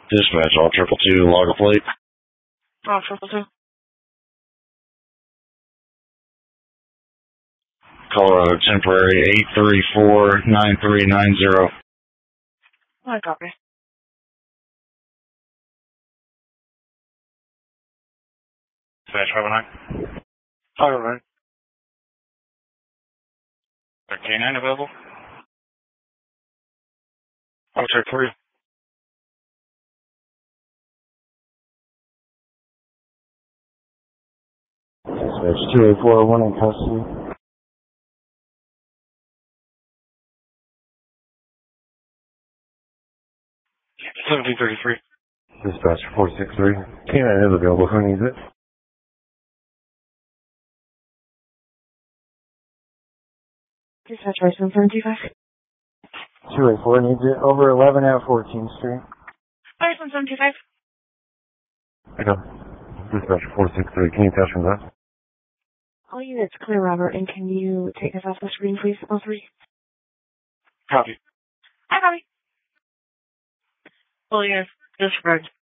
Dispatch, all 222, log a plate. All 222. Colorado temporary 834-9390. I copy. Dispatch 509. 509. Is there K9 available? I'll check for you. Dispatch 2841 in custody. 1733. Dispatch 463. K9 is available. Who needs it? Dispatch 1725. 284 needs it. Over 11 at 14th Street. 1725. I got Dispatch 463. Can you attach from that? All units clear, Robert, and can you take us off the screen, please? All three. Copy. I copy. All units disregard.